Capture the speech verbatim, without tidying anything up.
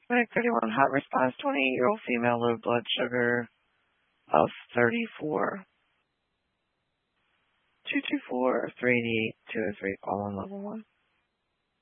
Clinic thirty-one, hot response, twenty-eight-year-old female, low blood sugar of thirty-four. two two four, three eight eight, two oh three, all on level one.